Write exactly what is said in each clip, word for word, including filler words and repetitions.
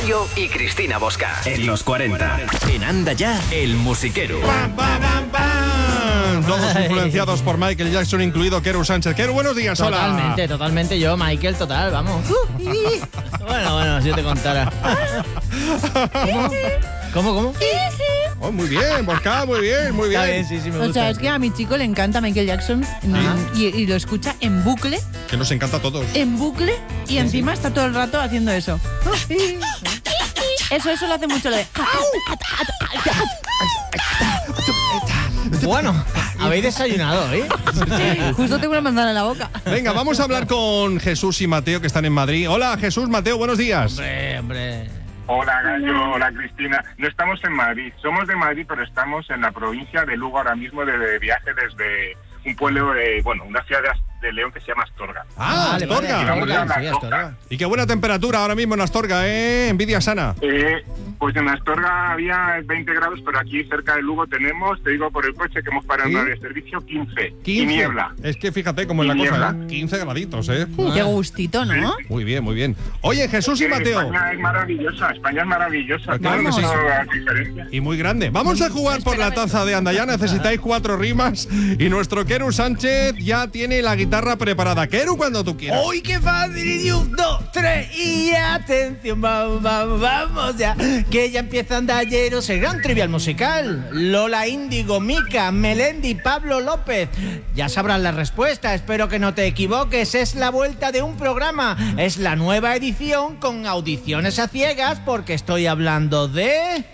Gallo y Cristina Bosca. En los cuarenta. En Anda Ya, el musiquero. ¡Pam, pam, pam, pam! Todos influenciados por Michael Jackson, incluido Keru Sánchez. Keru, buenos días, hola. Totalmente, totalmente. Yo, Michael, total, vamos. Bueno, bueno, si yo te contara. ¿Cómo, cómo? Oh, muy bien, Bosca, muy bien, muy bien. Está bien, sí, sí, me gusta. O sea, es que a mi chico le encanta Michael Jackson y, y lo escucha en bucle, Que nos encanta a todos. en bucle, y encima está todo el rato haciendo eso. Eso, eso lo hace mucho lo de... Bueno, habéis desayunado, ¿eh? Justo tengo una manzana en la boca. Venga, vamos a hablar con Jesús y Mateo, que están en Madrid. Hola, Jesús, Mateo, buenos días. Hombre, hombre. Hola Gallo, hola Cristina. No estamos en Madrid, somos de Madrid, pero estamos en la provincia de Lugo ahora mismo de, de viaje desde un pueblo, de, bueno, una ciudad de, de León que se llama Astorga. Ah, Vale, Astorga. vale, Vamos a Astorga, la sí, costa. Astorga. Y qué buena temperatura ahora mismo en Astorga, ¿eh? Envidia sana. Eh, pues en Astorga había veinte grados, pero aquí cerca de Lugo tenemos, te digo por el coche que hemos parado en ¿Sí? una de servicio, quince. quince. Y niebla. Es que fíjate cómo es la Y cosa, niebla. ¿eh? quince graditos, ¿eh? Qué gustito, ¿no? Muy bien, muy bien. Oye, Jesús y Eh, Mateo. España es maravillosa, España es maravillosa. Claro que sí. Tenemos las diferencias. Y muy grande. Vamos a jugar por la taza de Anda Ya. Necesitáis cuatro rimas. Y nuestro Keru Sánchez ya tiene la guitarra preparada. Keru, cuando tú quieras. ¡Uy, qué fácil! Y un, dos, tres, y atención, vamos, vamos, vamos ya. Que ya empieza Andalleros, el gran trivial musical. Lola Índigo, Mica, Melendi, Pablo López. Ya sabrás la respuesta, espero que no te equivoques. Es la vuelta de un programa. Es la nueva edición con audiciones a ciegas, porque estoy hablando de...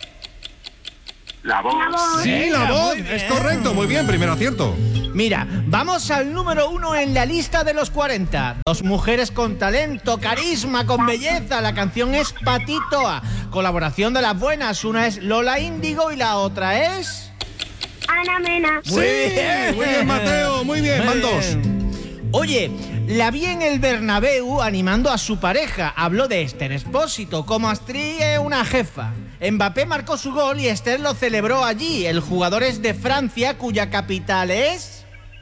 La voz. Sí, la Venga, voz. muy bien. Es correcto. Muy bien, primer acierto. Mira, vamos al número uno en la lista de los cuarenta. Dos mujeres con talento, carisma, con belleza. La canción es Patitoa. Colaboración de las buenas. Una es Lola Índigo y la otra es... Ana Mena. Sí, muy bien, Mateo. Muy bien, van dos. Oye, la vi en el Bernabéu animando a su pareja. Habló de Esther Expósito, como actriz es una jefa. Mbappé marcó su gol y Esther lo celebró allí. El jugador es de Francia, cuya capital es...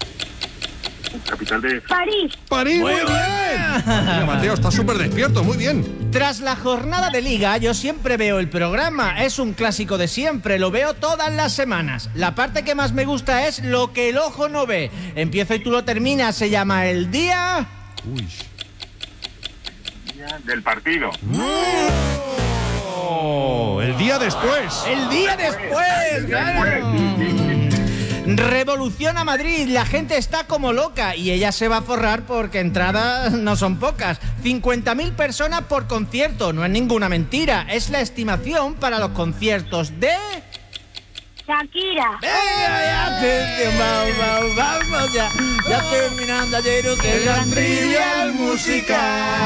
Capital de... París. París, muy, bien. Mira, Mateo, está súper despierto. Muy bien. Tras la jornada de liga, yo siempre veo el programa. Es un clásico de siempre, lo veo todas las semanas. La parte que más me gusta es lo que el ojo no ve. Empiezo y tú lo terminas, se llama El Día... Uy. del partido. Oh, el día después. El día después, claro. Revolución a Madrid, la gente está como loca y ella se va a forrar porque entradas no son pocas. cincuenta mil personas por concierto, no es ninguna mentira, es la estimación para los conciertos de... Shakira. ¡Venga, ya, atención, vamos, vamos, vamos ya! Ya terminando ayer el gran trivial musical.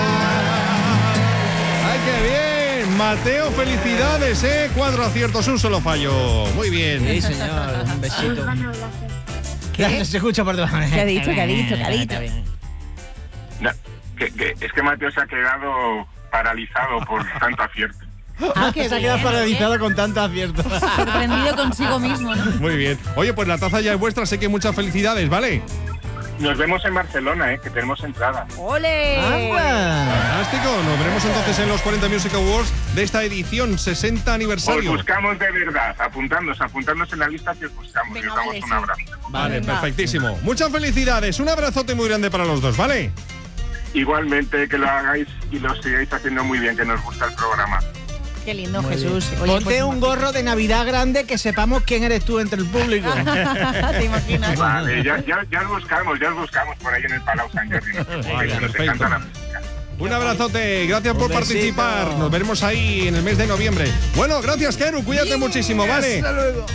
¡Ay, qué bien! Mateo, felicidades, ¿eh? Cuatro aciertos, un solo fallo. Muy bien. Sí, señor, un besito. ¿Qué? Se escucha por debajo. ¿Qué ha dicho? ¿Qué ha dicho? ¿Qué ha dicho? Está bien. No, que, que, es que Mateo se ha quedado paralizado por tanto acierto. Ah, que Se ha quedado paralizado con tanto acierto. sorprendido consigo mismo, ¿no? Muy bien. Oye, pues la taza ya es vuestra, sé que muchas felicidades, ¿vale? Nos vemos en Barcelona, eh, que tenemos entrada. ¡Ole! ¡Anda! Fantástico. Nos veremos entonces en los cuarenta Music Awards de esta edición sesenta Os aniversario. buscamos de verdad, apuntadnos, apuntadnos en la lista que os buscamos. Venga, y os damos vale, un sí. abrazo. Vale, Venga. perfectísimo. Muchas felicidades. Un abrazote muy grande para los dos, ¿vale? Igualmente, que lo hagáis y lo sigáis haciendo muy bien, que nos gusta el programa. Qué lindo, Muy Jesús. bien. Oye, Ponte pues, un gorro de Navidad grande que sepamos quién eres tú entre el público. ¿Te imaginas? Vale, ya, ya, ya os buscamos, ya os buscamos por ahí en el Palau Sant Jordi. Vale, Que nos perfecto. encanta la música. Un abrazote. Gracias por Un besito. participar. Nos veremos ahí en el mes de noviembre. Bueno, gracias, Keru. Cuídate muchísimo, ¿vale? Hasta luego.